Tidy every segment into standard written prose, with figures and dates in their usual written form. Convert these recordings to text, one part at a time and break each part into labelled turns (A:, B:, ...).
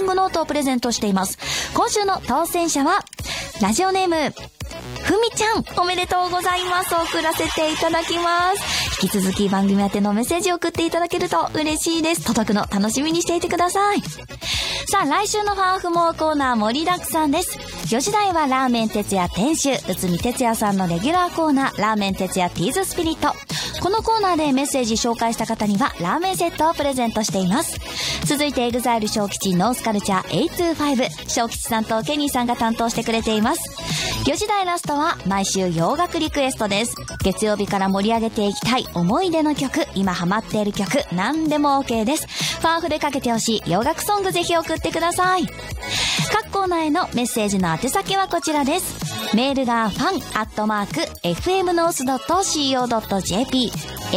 A: グノートをプレゼントしています。今週の当選者はラジオネームふみちゃん、おめでとうございます。送らせていただきます。引き続き番組宛てのメッセージを送っていただけると嬉しいです。届くの楽しみにしていてください。さあ、来週のファンフモーコーナー盛りだくさんです。4時台はラーメン哲也店主内海哲也さんのレギュラーコーナー、ラーメン哲也ティーズスピリット。このコーナーでメッセージ紹介した方にはラーメンセットをプレゼントしています。続いてエグザイル小吉ノースカルチャー825、小吉さんとケニーさんが担当してくれています。4時台ラストは毎週洋楽リクエストです。月曜日から盛り上げていきたい思い出の曲、今ハマっている曲、何でも OK です。ファンフでかけてほしい洋楽ソングぜひ送ってください。各コーナーへのメッセージの宛先はこちらです。メールがfun@fmnorth.co.jp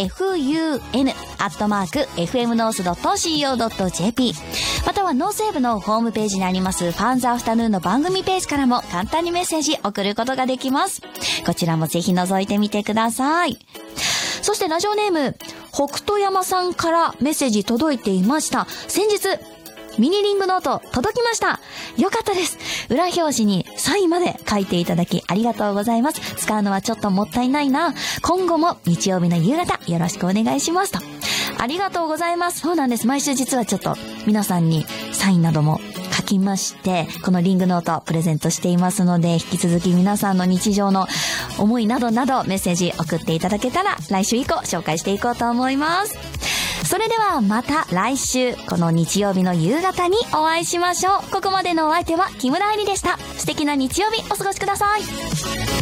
A: fun@fmnorth.co.jp またはノーセーブのホームページにありますファンズアフタヌーンの番組ページからも簡単にメッセージ送ることができます。こちらもぜひ覗いてみてください。そしてラジオネーム北斗山さんからメッセージ届いていました。先日ミニリングノート届きました。よかったです。裏表紙にサインまで書いていただきありがとうございます。使うのはちょっともったいないな。今後も日曜日の夕方よろしくお願いしますと。ありがとうございます。そうなんです。毎週実はちょっと皆さんにサインなども書きまして、このリングノートプレゼントしていますので、引き続き皆さんの日常の思いなどなどメッセージ送っていただけたら来週以降紹介していこうと思います。それではまた来週この日曜日の夕方にお会いしましょう。ここまでのお相手は木村愛理でした。素敵な日曜日お過ごしください。